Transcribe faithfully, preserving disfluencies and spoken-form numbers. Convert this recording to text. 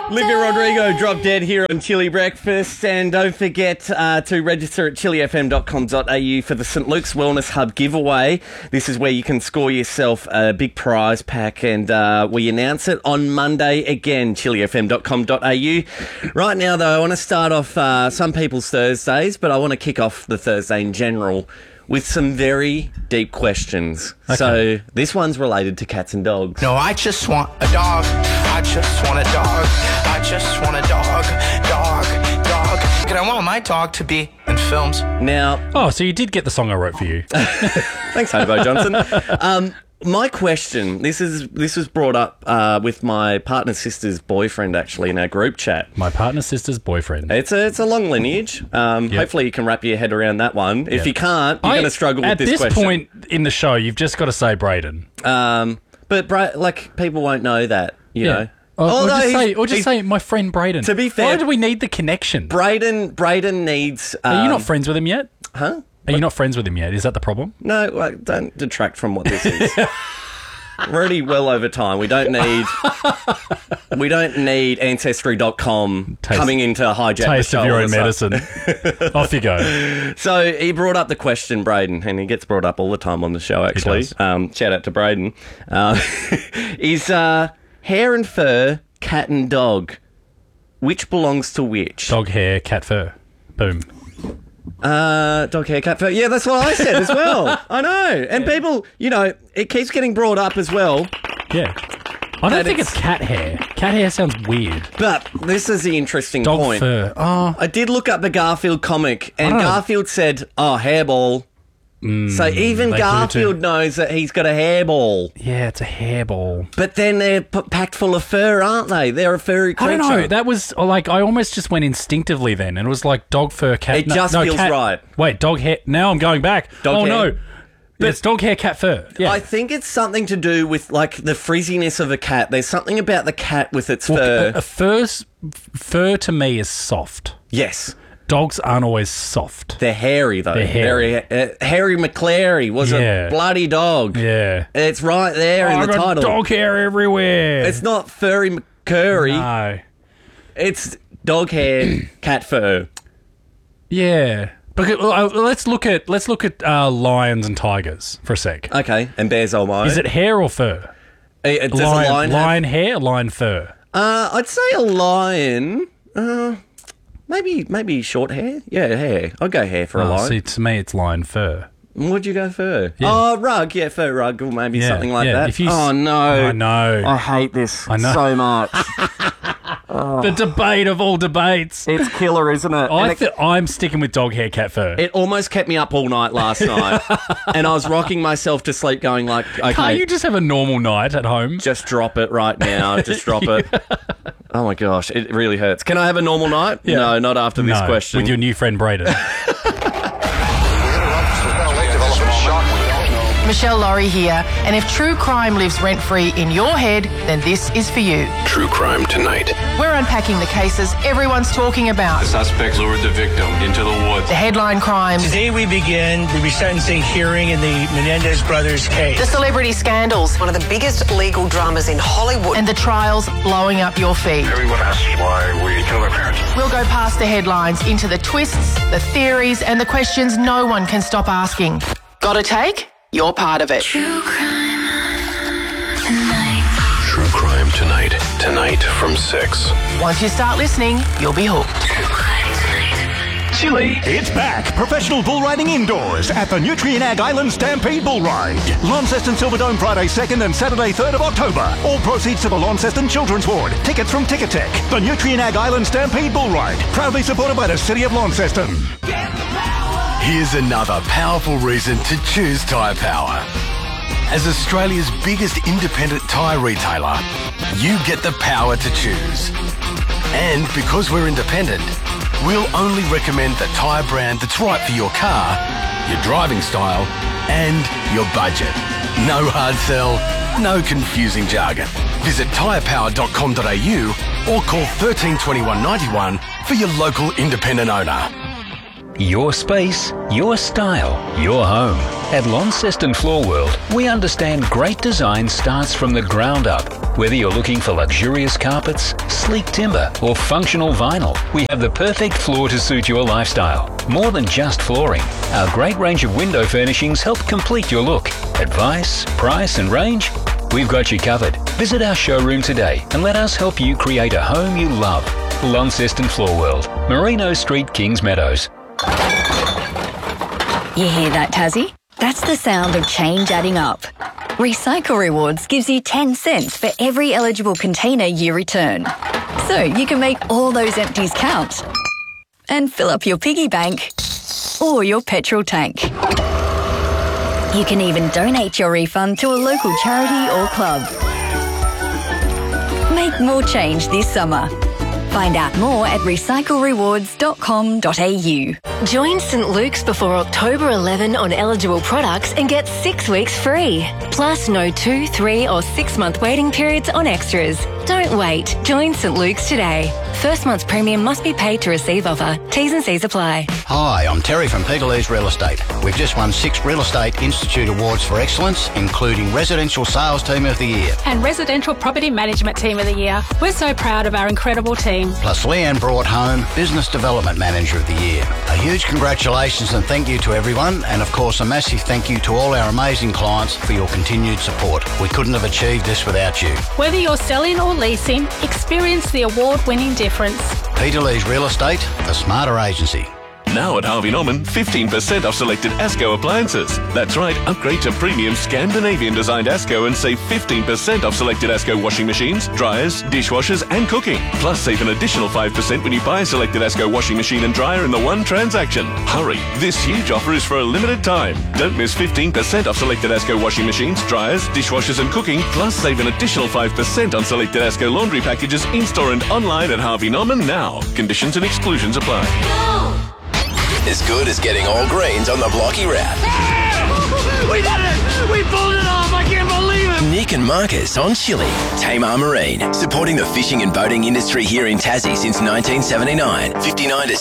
Olivia Rodrigo, Drop Dead here on Chili Breakfast. And don't forget uh, to register at chili f m dot com dot a u for the St Luke's Wellness Hub giveaway. This is where you can score yourself a big prize pack, and uh, we announce it on Monday again, chili f m dot com dot a u. Right now, though, I want to start off uh, some people's Thursdays, but I want to kick off the Thursday in general with some very deep questions. Okay. So this one's related to cats and dogs. No, I just want a dog. I just want a dog. I just want a dog. Dog, dog. And I want my dog to be in films. Now... Oh, so you did get the song I wrote for you. Thanks, Hobo Johnson. Um... My question, this is this was brought up uh, with my partner's sister's boyfriend, actually, in our group chat. My partner's sister's boyfriend. It's a it's a long lineage. Um, yep. Hopefully you can wrap your head around that one. If yep. you can't, you're going to struggle with this question. At this point in the show, you've just got to say Braden. Um, but, Bra- like, people won't know that, you yeah. know. Or, or, just, say, or just say, my friend Braden. To be fair... Why do we need the connection? Braden, Braden needs... Um, Are you not friends with him yet? Huh? Are you not friends with him yet? Is that the problem? No, well, don't detract from what this is. We're already well over time. We don't need we don't need Ancestry dot com taste, coming in to hijack taste the show. Of your own medicine. Off you go. So he brought up the question, Braden, and he gets brought up all the time on the show, actually. Um, shout out to Braden. Uh, is uh, hair and fur, cat and dog, which belongs to which? Dog hair, cat fur. Boom. Uh, dog hair, cat fur. Yeah, that's what I said as well. I know. And yeah. people, you know, it keeps getting brought up as well. Yeah. I don't think it's... it's cat hair. Cat hair sounds weird. But this is the interesting dog point. Dog fur. Oh. I did look up the Garfield comic, and Garfield said, oh, hairball. Mm, so even Garfield knows that he's got a hairball. Yeah, it's a hairball. But then they're p- packed full of fur, aren't they? They're a furry creature. I don't know. That was like, I almost just went instinctively then, and it was like dog fur, cat. It no, just no, feels cat. right. Wait, dog hair. Now I'm going back. Dog oh hair. no. But it's dog hair, cat fur. Yeah. I think it's something to do with like the frizziness of a cat. There's something about the cat with its well, fur. A, a fur's, fur to me is soft. Yes. Dogs aren't always soft. They're hairy, though. They're hairy. Very, uh, Harry McClary was yeah. a bloody dog. Yeah. It's right there oh, in the I got title. Dog hair everywhere. It's not Furry McCurry. No. It's dog hair, cat fur. Yeah. But let's look at let's look at uh, lions and tigers for a sec. Okay. And bears, oh my. Is it hair or fur? Uh, does lion, a lion, lion have... hair, lion fur? Uh, I'd say a lion. Uh, maybe maybe short hair. Yeah, hair. I'd go hair for oh, a lion. See, to me, it's lion fur. Would you go fur? Yeah. Oh, rug. Yeah, fur rug or maybe yeah, something like yeah. that. If you oh, no. I know. I hate this I know. so much. oh. The debate of all debates. It's killer, isn't it? I th- it, I'm sticking with dog hair, cat fur. It almost kept me up all night last night. And I was rocking myself to sleep going like, okay. Can't you just have a normal night at home? Just drop it right now. Just drop yeah. it. Oh, my gosh. It really hurts. Can I have a normal night? Yeah. No, not after no, this question. With your new friend, Braden. Michelle Laurie here, and if true crime lives rent-free in your head, then this is for you. True Crime Tonight. We're unpacking the cases everyone's talking about. The suspect lured the victim into the woods. The headline crimes. Today we begin the resentencing hearing in the Menendez brothers case. The celebrity scandals. One of the biggest legal dramas in Hollywood. And the trials blowing up your feed. Everyone asks why we killed our parents. We'll go past the headlines into the twists, the theories, and the questions no one can stop asking. Got a take? You're part of it. True Crime Tonight. True Crime Tonight. Tonight from six. Once you start listening, you'll be hooked. True Crime Tonight. Chile, it's back. Professional bull riding indoors at the Nutrien Ag Island Stampede Bull Ride. Launceston Silverdome Friday second and Saturday third of October. All proceeds to the Launceston Children's Ward. Tickets from Ticketek. The Nutrien Ag Island Stampede Bull Ride. Proudly supported by the City of Launceston. Here's another powerful reason to choose Tyre Power. As Australia's biggest independent tyre retailer, you get the power to choose. And because we're independent, we'll only recommend the tyre brand that's right for your car, your driving style, and your budget. No hard sell, no confusing jargon. Visit tyre power dot com dot a u or call thirteen twenty-one ninety-one for your local independent owner. Your space, your style, your home. At Launceston Floor World, we understand great design starts from the ground up Whether you're looking for luxurious carpets, sleek timber, or functional vinyl, we have the perfect floor to suit your lifestyle. More than just flooring, our great range of window furnishings help complete your look. Advice, price and range? We've got you covered. Visit our showroom today and let us help you create a home you love. Launceston Floor World, Merino Street, Kings Meadows. You hear that, Tassie? That's the sound of change adding up. Recycle Rewards gives you ten cents for every eligible container you return. So you can make all those empties count and fill up your piggy bank or your petrol tank. You can even donate your refund to a local charity or club. Make more change this summer. Find out more at recycle rewards dot com dot a u. Join St Luke's before October eleventh on eligible products and get six weeks free. Plus no two, three or six month waiting periods on extras. Don't wait. Join St Luke's today. First month's premium must be paid to receive offer. T's and C's apply. Hi, I'm Terry from Pegalese Real Estate. We've just won six Real Estate Institute Awards for Excellence, including Residential Sales Team of the Year and Residential Property Management Team of the Year. We're so proud of our incredible team. Plus Leanne brought home Business Development Manager of the Year. A huge congratulations and thank you to everyone, and of course a massive thank you to all our amazing clients for your continued support. We couldn't have achieved this without you. Whether you're selling or leasing, experience the award-winning difference. Peter Lee's Real Estate, the smarter agency. Now at Harvey Norman, fifteen percent off selected ASCO appliances. That's right, upgrade to premium Scandinavian designed ASCO and save fifteen percent off selected ASCO washing machines, dryers, dishwashers and cooking. Plus save an additional five percent when you buy a selected ASCO washing machine and dryer in the one transaction. Hurry, this huge offer is for a limited time. Don't miss fifteen percent off selected ASCO washing machines, dryers, dishwashers and cooking. Plus save an additional five percent on selected ASCO laundry packages in-store and online at Harvey Norman now. Conditions and exclusions apply. No. As good as getting all greens on the Blocky Wrap. Yeah! We did it! We pulled it off! I can't believe it! Nick and Marcus on Chili. Tamar Marine, supporting the fishing and boating industry here in Tassie since nineteen seventy-nine. fifty-nine to